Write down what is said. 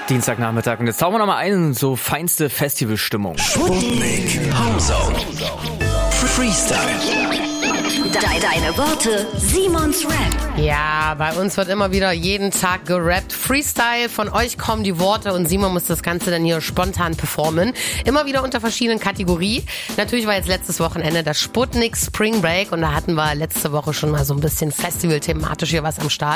Dienstagnachmittag und jetzt tauchen wir nochmal ein in so feinste Festivalstimmung. Sputnik Homezone Freestyle. Deine Worte, Simons Rap. Ja, bei uns wird immer wieder jeden Tag gerappt. Freestyle, von euch kommen die Worte und Simon muss das Ganze dann hier spontan performen. Immer wieder unter verschiedenen Kategorien. Natürlich war jetzt letztes Wochenende das Sputnik Spring Break und da hatten wir letzte Woche schon mal so ein bisschen Festival-thematisch hier was am Start.